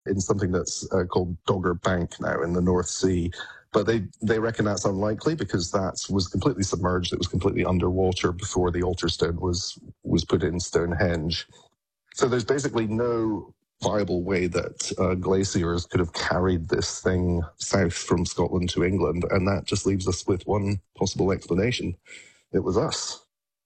in something that's called Dogger Bank now in the North Sea. But they reckon that's unlikely because that was completely submerged. It was completely underwater before the altar stone was put in Stonehenge. So there's basically no viable way that glaciers could have carried this thing south from Scotland to England. And that just leaves us with one possible explanation. It was us.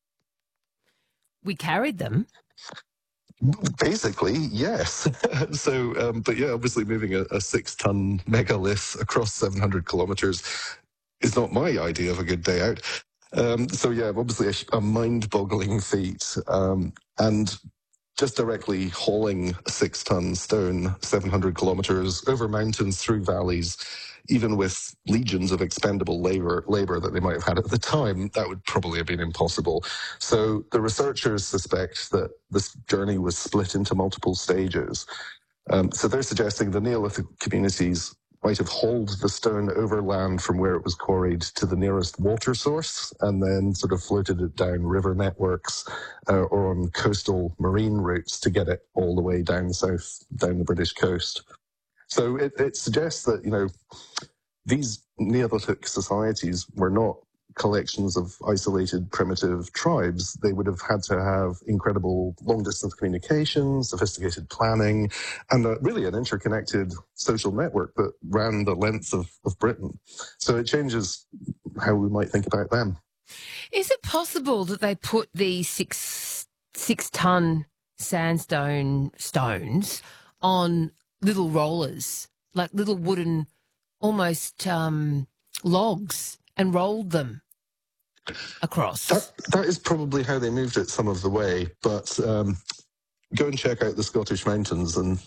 We carried them? Basically, yes. So, but yeah, obviously moving a 6-ton megalith across 700 kilometers is not my idea of a good day out. So yeah, obviously a mind-boggling feat. And just directly hauling a 6-ton stone 700 kilometers over mountains, through valleys, even with legions of expendable labor that they might have had at the time, that would probably have been impossible. So the researchers suspect that this journey was split into multiple stages. So they're suggesting the Neolithic communities might have hauled the stone overland from where it was quarried to the nearest water source and then sort of floated it down river networks or on coastal marine routes to get it all the way down south, down the British coast. So it suggests that, these Neolithic societies were not collections of isolated primitive tribes. They would have had to have incredible long-distance communication, sophisticated planning, and really an interconnected social network that ran the length of Britain. So it changes how we might think about them. Is it possible that they put these six-ton sandstone stones on little rollers, like little wooden, almost logs, and rolled them across? That is probably how they moved it some of the way, but go and check out the Scottish mountains, and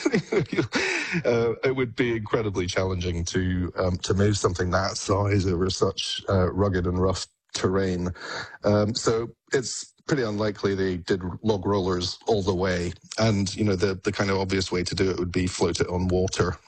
it would be incredibly challenging to move something that size over such rugged and rough terrain. So it's pretty unlikely they did log rollers all the way, and the kind of obvious way to do it would be float it on water.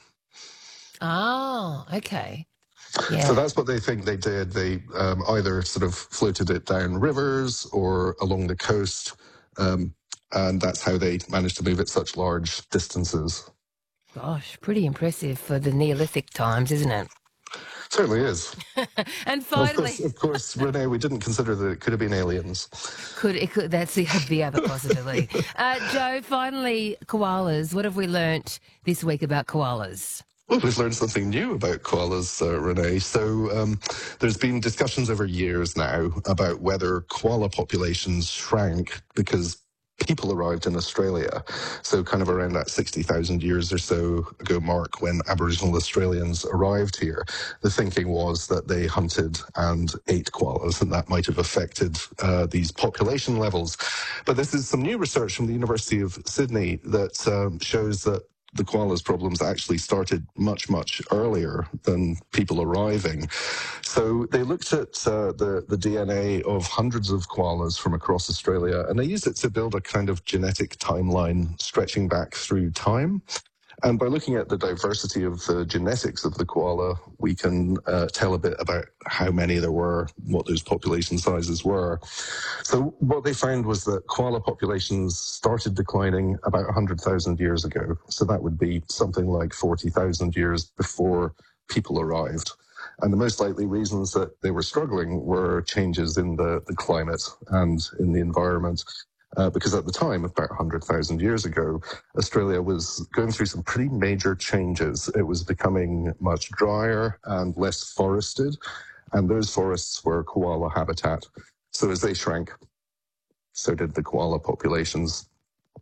Oh, okay. Yeah. So that's what they think they did. They either sort of floated it down rivers or along the coast, and that's how they managed to move it such large distances. Gosh, pretty impressive for the Neolithic times, isn't it? Certainly is. And finally, of course, Renee, we didn't consider that it could have been aliens. That's the other possibility. Joe, finally, koalas. What have we learnt this week about koalas? Well, we've learned something new about koalas, Renee. So there's been discussions over years now about whether koala populations shrank because people arrived in Australia. So kind of around that 60,000 years or so ago mark when Aboriginal Australians arrived here, the thinking was that they hunted and ate koalas, and that might have affected these population levels. But this is some new research from the University of Sydney that shows that the koalas problems actually started much, much earlier than people arriving. So they looked at the DNA of hundreds of koalas from across Australia, and they used it to build a kind of genetic timeline stretching back through time. And by looking at the diversity of the genetics of the koala, we can tell a bit about how many there were, what those population sizes were. So what they found was that koala populations started declining about 100,000 years ago. So that would be something like 40,000 years before people arrived. And the most likely reasons that they were struggling were changes in the climate and in the environment. Because at the time, about 100,000 years ago, Australia was going through some pretty major changes. It was becoming much drier and less forested, and those forests were koala habitat. So as they shrank, so did the koala populations.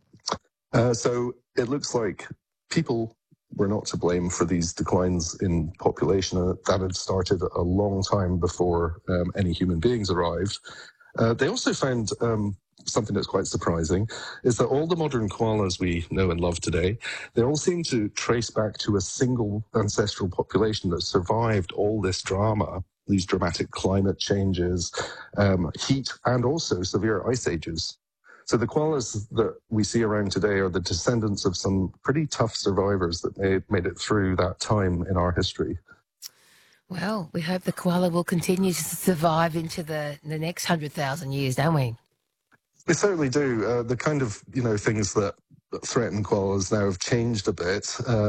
So it looks like people were not to blame for these declines in population. That had started a long time before any human beings arrived. They also found something that's quite surprising, is that all the modern koalas we know and love today, they all seem to trace back to a single ancestral population that survived all this drama, these dramatic climate changes, heat, and also severe ice ages. So the koalas that we see around today are the descendants of some pretty tough survivors that made it through that time in our history. Well, we hope the koala will continue to survive into the next 100,000 years, don't we? They certainly do. The kind of, things that threaten koalas now have changed a bit.